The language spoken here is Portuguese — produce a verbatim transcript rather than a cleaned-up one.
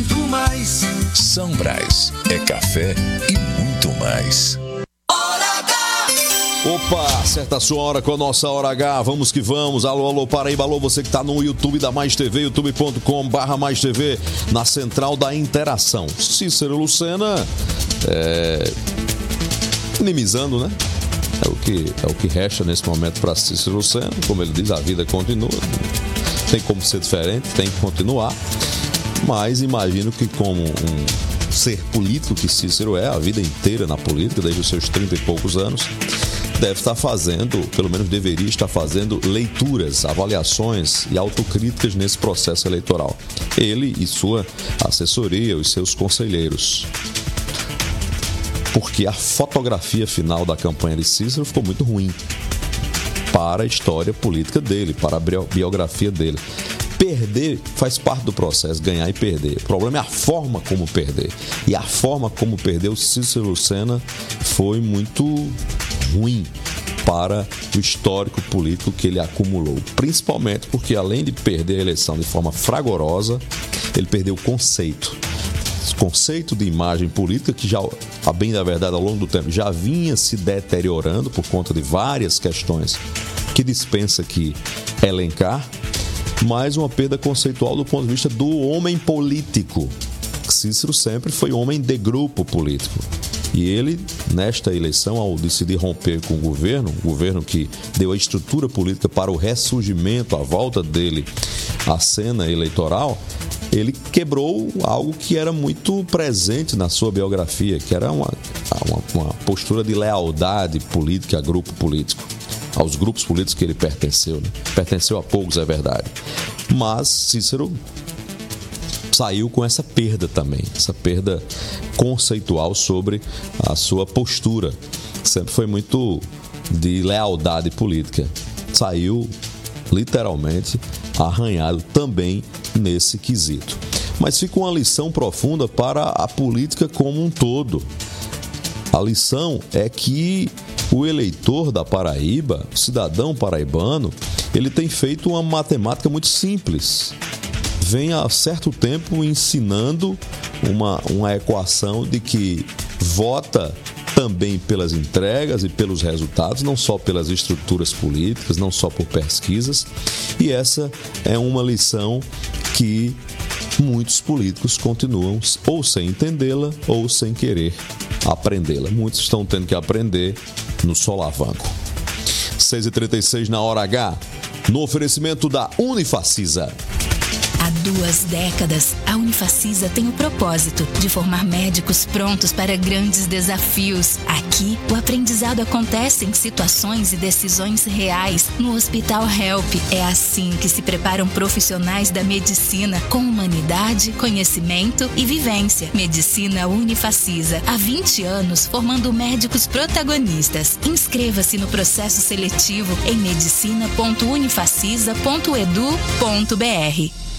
Mais. São Brás é café e muito mais. Hora H. Opa, acerta a sua hora com a nossa Hora H. Vamos que vamos. Alô, alô, Paraíba, alô, você que está no YouTube da Mais T V, youtube ponto com barra mais T V, na central da interação. Cícero Lucena, é... minimizando, né? É o que, é o que resta nesse momento para Cícero Lucena. Como ele diz, a vida continua. Tem como ser diferente, tem que continuar. Mas imagino que, como um ser político que Cícero é, a vida inteira na política, desde os seus trinta e poucos anos, deve estar fazendo, pelo menos deveria estar fazendo, leituras, avaliações e autocríticas nesse processo eleitoral. Ele e sua assessoria, os seus conselheiros. Porque a fotografia final da campanha de Cícero ficou muito ruim para a história política dele, para a biografia dele. Perder faz parte do processo, ganhar e perder. O problema é a forma como perder. E a forma como perdeu Cícero Lucena foi muito ruim para o histórico político que ele acumulou. Principalmente porque, além de perder a eleição de forma fragorosa, ele perdeu o conceito. Esse conceito de imagem política que já, a bem da verdade, ao longo do tempo, já vinha se deteriorando por conta de várias questões que dispensa aqui elencar. Mais uma perda conceitual do ponto de vista do homem político. Cícero sempre foi homem de grupo político. E ele, nesta eleição, ao decidir romper com o governo, o governo que deu a estrutura política para o ressurgimento, a volta dele à cena eleitoral, ele quebrou algo que era muito presente na sua biografia, que era uma, uma, uma postura de lealdade política a grupo político. Aos grupos políticos que ele pertenceu, né? Pertenceu a poucos, é verdade. Mas Cícero saiu com essa perda também, essa perda conceitual sobre a sua postura. Sempre foi muito de lealdade política. Saiu, literalmente, arranhado também nesse quesito. Mas fica uma lição profunda para a política como um todo. A lição é que o eleitor da Paraíba, o cidadão paraibano, ele tem feito uma matemática muito simples. Vem há certo tempo ensinando uma, uma equação de que vota também pelas entregas e pelos resultados, não só pelas estruturas políticas, não só por pesquisas. E essa é uma lição que muitos políticos continuam ou sem entendê-la ou sem querer aprendê-la. Muitos estão tendo que aprender no solavanco. seis e trinta e seis na Hora H, no oferecimento da Unifacisa. Há duas décadas, a Unifacisa tem o propósito de formar médicos prontos para grandes desafios. Aqui, o aprendizado acontece em situações e decisões reais. No Hospital Help, é assim que se preparam profissionais da medicina com humanidade, conhecimento e vivência. Medicina Unifacisa, há vinte anos formando médicos protagonistas. Inscreva-se no processo seletivo em medicina ponto unifacisa ponto edu ponto br.